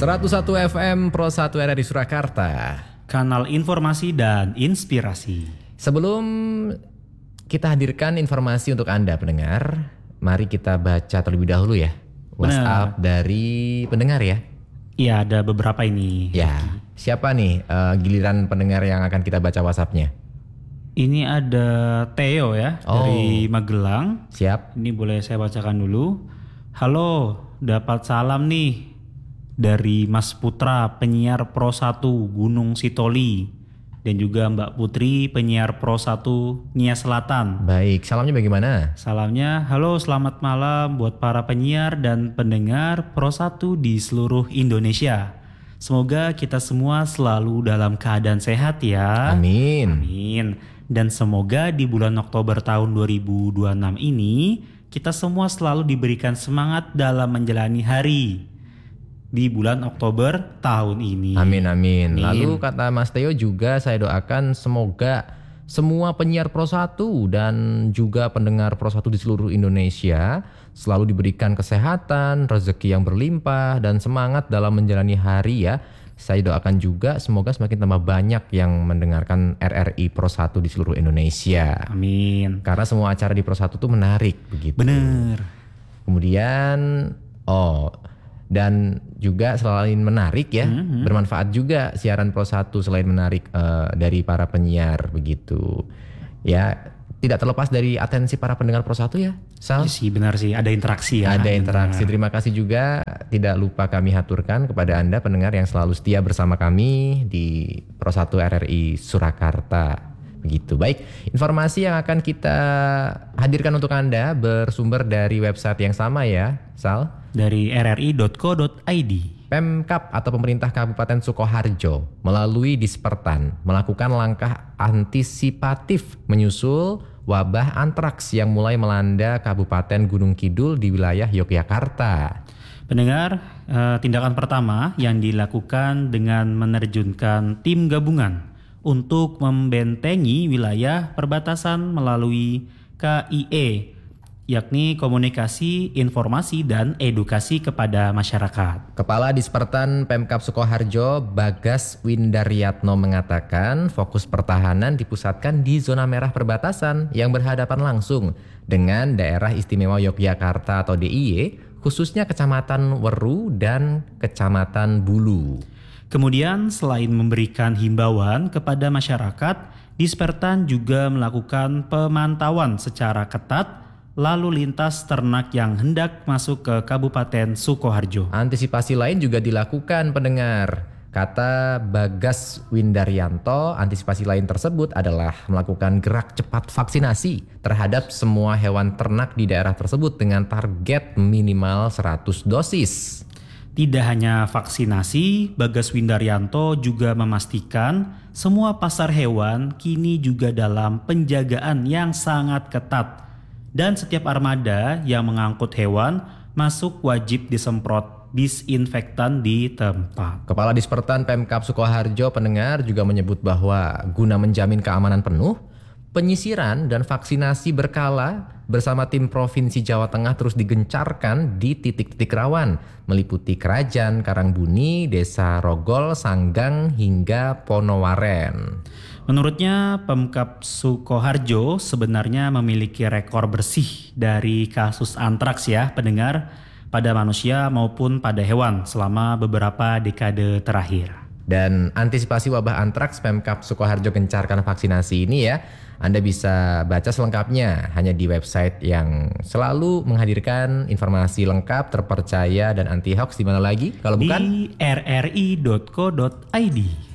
101 FM Pro 1 RRI Surakarta, kanal informasi dan inspirasi. Sebelum kita hadirkan informasi untuk Anda pendengar, mari kita baca terlebih dahulu ya WhatsApp dari pendengar ya. Iya, ada beberapa ini. Ya, siapa nih giliran pendengar yang akan kita baca WhatsApp-nya? Ini ada Theo ya, dari Magelang. Siap. Ini boleh saya bacakan dulu. Halo, dapat salam nih dari Mas Putra, penyiar Pro 1 Gunung Sitoli, dan juga Mbak Putri, penyiar Pro 1 Nia Selatan. Baik, salamnya bagaimana? Salamnya, halo selamat malam buat para penyiar dan pendengar Pro 1 di seluruh Indonesia. Semoga kita semua selalu dalam keadaan sehat ya. Amin. Amin. Dan semoga di bulan Oktober tahun 2026 ini kita semua selalu diberikan semangat dalam menjalani hari di bulan Oktober tahun ini. Amin, amin. Lalu kata Mas Theo juga saya doakan semoga semua penyiar Pro 1 dan juga pendengar Pro 1 di seluruh Indonesia selalu diberikan kesehatan, rezeki yang berlimpah dan semangat dalam menjalani hari ya. Saya doakan juga semoga semakin tambah banyak yang mendengarkan RRI Pro 1 di seluruh Indonesia. Amin. Karena semua acara di Pro 1 itu menarik begitu. Bener. Kemudian dan juga selain menarik ya, bermanfaat juga siaran Pro 1 selain menarik dari para penyiar begitu. Ya, tidak terlepas dari atensi para pendengar Pro 1 ya, Sal? Ya sih, benar sih, ada interaksi ya. Ada interaksi. Terima kasih juga, tidak lupa kami haturkan kepada Anda pendengar yang selalu setia bersama kami di Pro 1 RRI Surakarta. Begitu. Baik, informasi yang akan kita hadirkan untuk Anda bersumber dari website yang sama ya, Sal? Dari rri.co.id. Pemkab atau pemerintah Kabupaten Sukoharjo melalui Dispertan melakukan langkah antisipatif menyusul wabah antraks yang mulai melanda Kabupaten Gunung Kidul di wilayah Yogyakarta. Pendengar, tindakan pertama yang dilakukan dengan menerjunkan tim gabungan untuk membentengi wilayah perbatasan melalui KIE, yakni komunikasi, informasi, dan edukasi kepada masyarakat. Kepala Dispertan Pemkab Sukoharjo, Bagas Windaryatno mengatakan fokus pertahanan dipusatkan di zona merah perbatasan yang berhadapan langsung dengan daerah istimewa Yogyakarta atau DIY, khususnya Kecamatan Weru dan Kecamatan Bulu. Kemudian selain memberikan himbauan kepada masyarakat, Dispertan juga melakukan pemantauan secara ketat lalu lintas ternak yang hendak masuk ke Kabupaten Sukoharjo. Antisipasi lain juga dilakukan pendengar. Kata Bagas Windaryanto, antisipasi lain tersebut adalah melakukan gerak cepat vaksinasi terhadap semua hewan ternak di daerah tersebut dengan target minimal 100 dosis. Tidak hanya vaksinasi, Bagas Windaryanto juga memastikan semua pasar hewan kini juga dalam penjagaan yang sangat ketat. Dan setiap armada yang mengangkut hewan masuk wajib disemprot disinfektan di tempat. Kepala Dispertan Pemkab Sukoharjo pendengar juga menyebut bahwa guna menjamin keamanan penuh, penyisiran dan vaksinasi berkala bersama tim Provinsi Jawa Tengah terus digencarkan di titik-titik rawan, meliputi Krajan, Karangbuni, Desa Rogol, Sanggang, hingga Ponowaren. Menurutnya, Pemkab Sukoharjo sebenarnya memiliki rekor bersih dari kasus antraks ya pendengar, pada manusia maupun pada hewan selama beberapa dekade terakhir. Dan antisipasi wabah antraks, Pemkab Sukoharjo gencarkan vaksinasi ini ya. Anda bisa baca selengkapnya hanya di website yang selalu menghadirkan informasi lengkap, terpercaya dan anti hoax. Di mana lagi kalau bukan di rri.co.id.